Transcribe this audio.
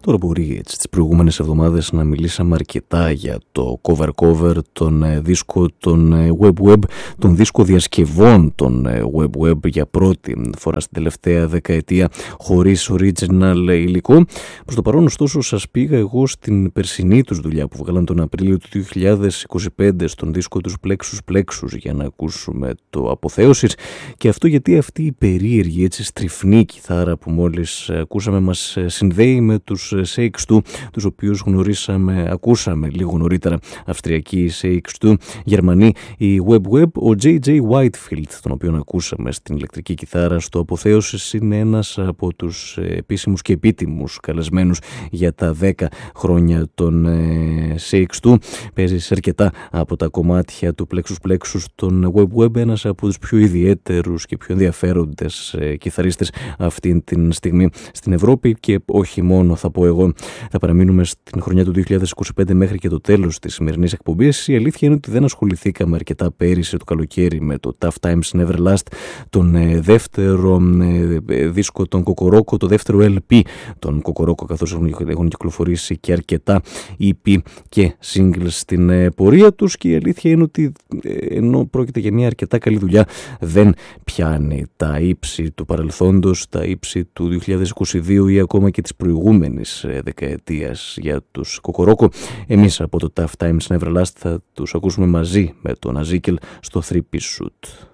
Τώρα μπορεί τις προηγούμενες εβδομάδες να μιλήσαμε αρκετά για το cover τον δίσκο των Web, τον δίσκο διασκευών των Web για πρώτη φορά στην τελευταία δεκαετία χωρίς original υλικό. Προς το παρόν ωστόσο σας πήγα εγώ στην περσινή τους δουλειά που βγάλαν τον Απρίλιο του 2025 στον δίσκο τους Plexus για να ακούσουμε το Αποθέωσης, και αυτό γιατί αυτή η περίεργη έτσι στριφνή κιθάρα που μόλις ακούσαμε μας συνδέει με τους CX2, τους οποίους ακούσαμε λίγο νωρίτερα, Αυστριακοί CX2, Γερμανοί η Web. Ο J.J. Whitefield, τον οποίον ακούσαμε στην ηλεκτρική κιθάρα στο Αποθέωσης, είναι ένας από τους επίσημους και επίτιμους καλεσμένους για τα 10 χρόνια των CX2. Παίζει σε αρκετά από τα κομμάτια του Plexus των Web, ένας από τους πιο ιδιαίτερους και πιο ενδιαφέροντες κιθαρίστες αυτή την στιγμή στην Ευρώπη, και όχι μόνο, θα πω εγώ. Θα παραμείνουμε στην χρονιά του 2025 μέχρι και το τέλος της σημερινής εκπομπής. Η αλήθεια είναι ότι δεν ασχοληθήκαμε αρκετά πέρυσι το καλοκαίρι με το Tough Times Never Last, τον δεύτερο δίσκο των Κοκορόκο, το δεύτερο LP των Κοκορόκο, καθώς έχουν κυκλοφορήσει και αρκετά EP και singles στην πορεία τους, και η αλήθεια είναι ότι ενώ πρόκειται για μια αρκετά καλή δουλειά, δεν πιάνει τα ύψη του παρελθόντος, τα ύψη του 2022 ή ακόμα και της προηγούμενης δεκαετίας για τους Κοκορόκο. Εμείς από το Tough Times Never Last θα τους ακούσουμε μαζί με τον Αζίκελ στο 3-piece suit.